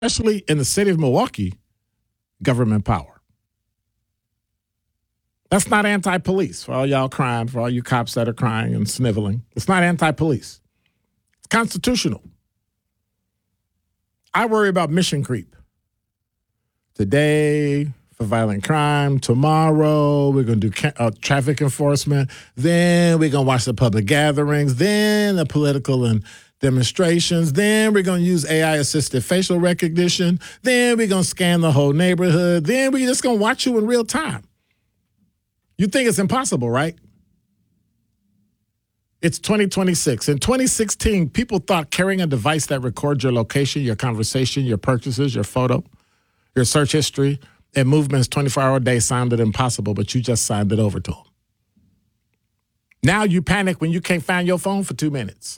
especially in the city of Milwaukee, government power. That's not anti-police for all y'all crying, for all you cops that are crying and sniveling. It's not anti-police. It's constitutional. I worry about mission creep. Today, for violent crime. Tomorrow, we're going to do traffic enforcement. Then we're going to watch the public gatherings. Then the political and demonstrations. Then we're going to use AI-assisted facial recognition. Then we're going to scan the whole neighborhood. Then we're just going to watch you in real time. You think it's impossible, right? It's 2026. In 2016, people thought carrying a device that records your location, your conversation, your purchases, your photo, your search history, and movements 24-hour a day sounded impossible, but you just signed it over to them. Now you panic when you can't find your phone for 2 minutes.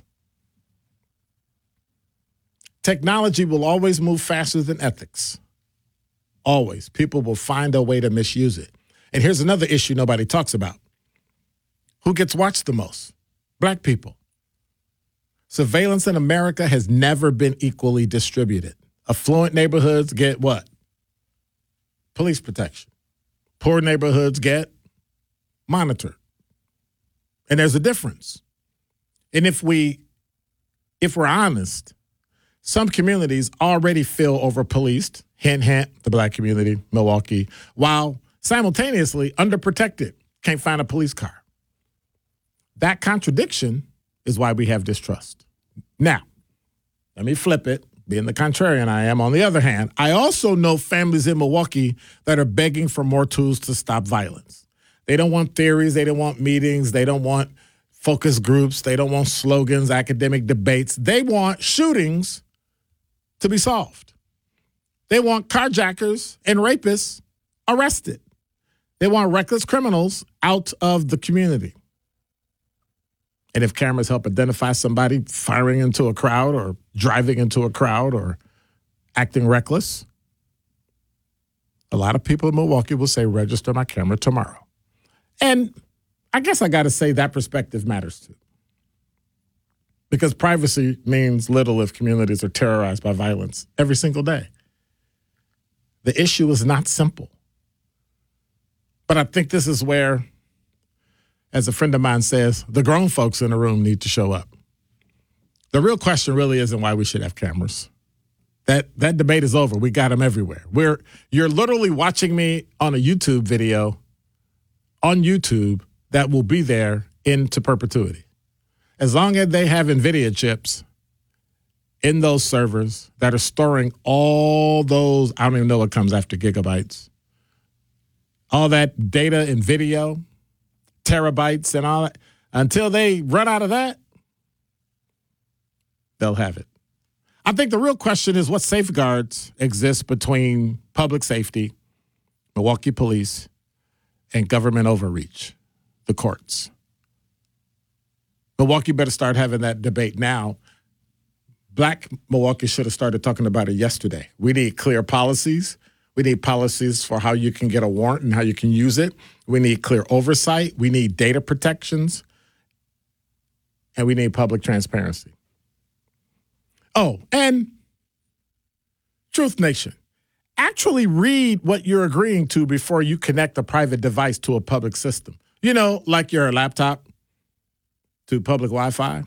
Technology will always move faster than ethics. Always. People will find a way to misuse it. And here's another issue nobody talks about. Who gets watched the most? Black people. Surveillance in America has never been equally distributed. Affluent neighborhoods get what? Police protection. Poor neighborhoods get monitored. And there's a difference. And if we're honest, some communities already feel over-policed, hint, hint, the black community, Milwaukee, while simultaneously underprotected, can't find a police car. That contradiction is why we have distrust. Now, let me flip it. Being the contrarian I am, on the other hand, I also know families in Milwaukee that are begging for more tools to stop violence. They don't want theories. They don't want meetings. They don't want focus groups. They don't want slogans, academic debates. They want shootings to be solved. They want carjackers and rapists arrested. They want reckless criminals out of the community. And if cameras help identify somebody firing into a crowd or driving into a crowd or acting reckless, a lot of people in Milwaukee will say, register my camera tomorrow. And I guess I got to say that perspective matters too. Because privacy means little if communities are terrorized by violence every single day. The issue is not simple. But I think this is where, as a friend of mine says, the grown folks in the room need to show up. The real question really isn't why we should have cameras. That debate is over. We got them everywhere. You're literally watching me on a YouTube video on YouTube that will be there into perpetuity. As long as they have NVIDIA chips in those servers that are storing all those, I don't even know what comes after gigabytes, all that data and video, terabytes and all that, until they run out of that, they'll have it. I think the real question is what safeguards exist between public safety, Milwaukee police, and government overreach, the courts. Milwaukee better start having that debate now. Black Milwaukee should have started talking about it yesterday. We need clear policies. We need policies for how you can get a warrant and how you can use it. We need clear oversight. We need data protections. And we need public transparency. Oh, and Truth Nation, actually read what you're agreeing to before you connect a private device to a public system. You know, like your laptop to public Wi-Fi.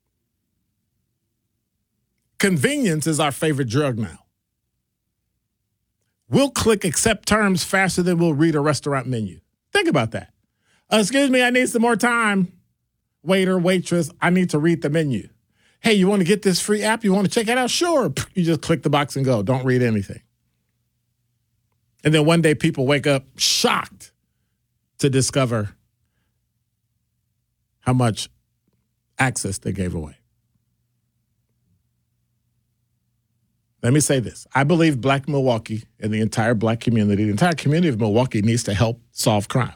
Convenience is our favorite drug now. We'll click accept terms faster than we'll read a restaurant menu. Think about that. Excuse me, I need some more time. Waiter, waitress, I need to read the menu. Hey, you want to get this free app? You want to check it out? Sure. You just click the box and go. Don't read anything. And then one day people wake up shocked to discover how much access they gave away. Let me say this. I believe Black Milwaukee and the entire Black community, the entire community of Milwaukee needs to help solve crime.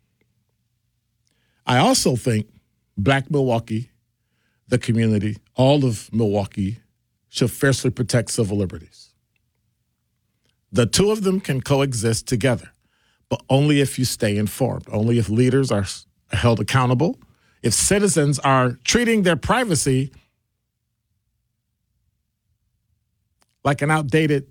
I also think Black Milwaukee, the community, all of Milwaukee, should fiercely protect civil liberties. The two of them can coexist together, but only if you stay informed, only if leaders are held accountable, if citizens are treating their privacy like an outdated